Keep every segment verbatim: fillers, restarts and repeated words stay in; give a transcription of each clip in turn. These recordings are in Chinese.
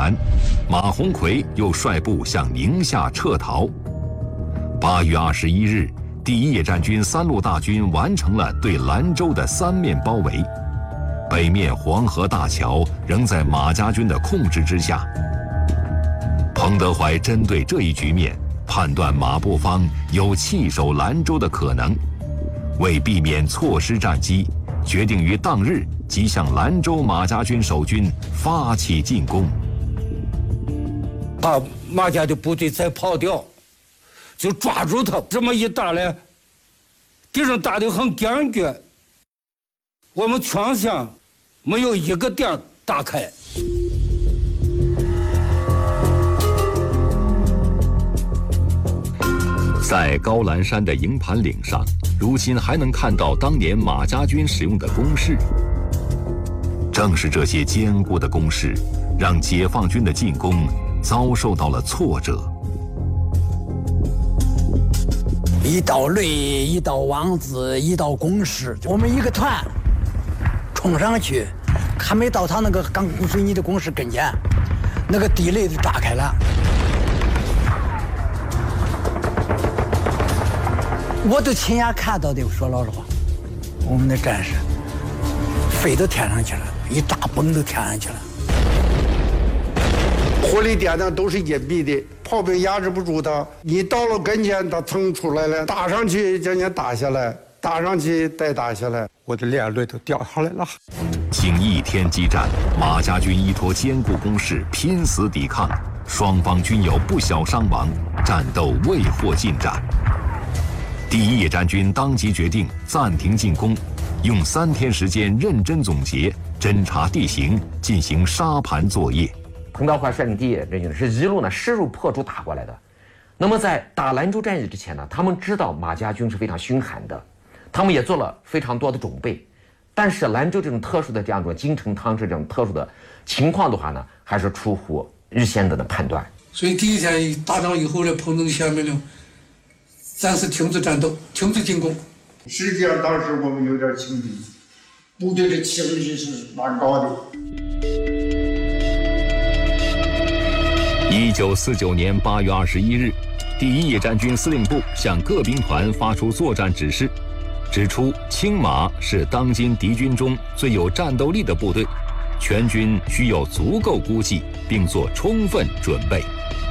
南，马鸿逵又率部向宁夏撤逃。八月二十一日，第一野战军三路大军完成了对兰州的三面包围，北面黄河大桥仍在马家军的控制之下。彭德怀针对这一局面，判断马步芳有弃守兰州的可能，为避免错失战机，决定于当日即向兰州马家军守军发起进攻。 怕马家的部队再跑掉，就抓住他。这么一打来，敌人打得很坚决，我们全线没有一个点打开。 在高兰山的营盘岭上，如今还能看到当年马家军使用的工事。正是这些坚固的工事，让解放军的进攻遭受到了挫折。 一道擂，一道网子，一道工事，我们一个团冲上去，还没到他那个钢骨水泥的工事跟前，那个地雷就炸开了。我都亲眼看到的，说老实话，我们的战士飞到天上去了，一炸崩到天上去了。 火力点呢都是隐蔽的，炮兵压制不住他。你到了跟前，他蹭出来了，打上去将你打下来，打上去再打下来，我的眼泪都掉下来了。 经一天激战，马家军依托坚固工事拼死抵抗，双方均有不小伤亡，战斗未获进展。第一野战军当即决定暂停进攻，用三天时间认真总结、侦察地形，进行沙盘作业。 彭德怀率领第一野战军是一路呢势如破竹打过来的。那么在打兰州战役之前呢，他们知道马家军是非常凶悍的，他们也做了非常多的准备。但是兰州这种特殊的这样一种京城汤池这种特殊的情况的话呢，还是出乎预先的判断。 所以第一天打仗以后呢，彭总下命令暂时停止战斗，停止进攻。 实际上当时我们有点轻敌，部队的情绪是蛮高的。 一九四九年八月二十一日，第一野战军司令部向各兵团发出作战指示，指出青马是当今敌军中最有战斗力的部队，全军需有足够估计，并做充分准备。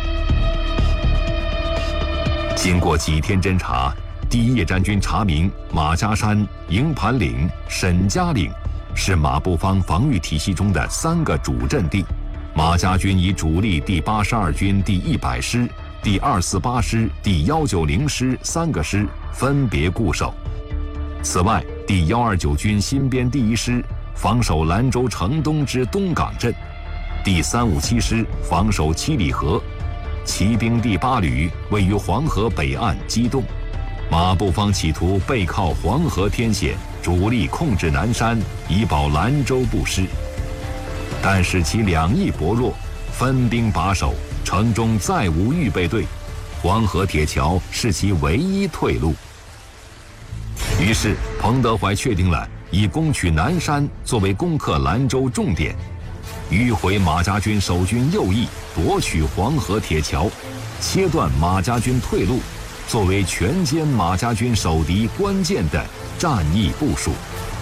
经过几天侦查，第一野战军查明马家山、营盘岭、沈家岭是马步芳防御体系中的三个主阵地。马家军以主力第八十二军第一百师、第二四八师、第幺九零师三个师分别固守。此外，第幺二九军新编第一师防守兰州城东之东港镇，第三五七师防守七里河，骑兵第八旅位于黄河北岸机动。马步芳企图背靠黄河天险，主力控制南山，以保兰州不失。但是其两翼薄弱，分兵把守，城中再无预备队，黄河铁桥是其唯一退路。于是，彭德怀确定了以攻取南山作为攻克兰州重点，迂回马家军守军右翼，夺取黄河铁桥，切断马家军退路，作为全歼马家军守敌关键的战役部署。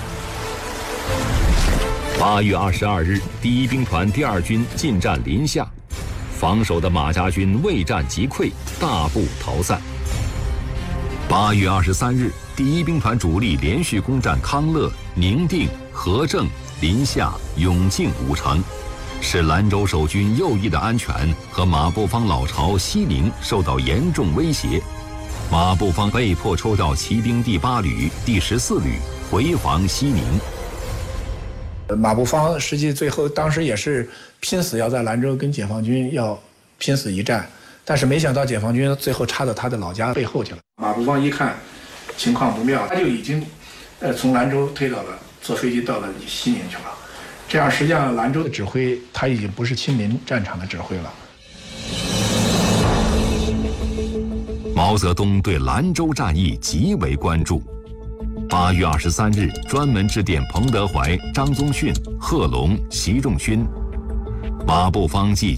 八月二十二日，第一兵团第二军进占临夏，防守的马家军未战即溃，大部逃散。八月二十三日，第一兵团主力连续攻占康乐、宁定、和正、临夏、永靖五城，使兰州守军右翼的安全和马步芳老巢西宁受到严重威胁。马步芳被迫抽调骑兵第八旅、第十四旅回防西宁。 马步芳实际最后当时也是拼死要在兰州跟解放军要拼死一战，但是没想到解放军最后插到他的老家背后去了。马步芳一看情况不妙，他就已经呃从兰州推到了，坐飞机到了西宁去了。这样实际上兰州的指挥他已经不是亲临战场的指挥了。 毛泽东对兰州战役极为关注。八月二十三日，专门致电彭德怀、张宗逊、贺龙、习仲勋。马步芳继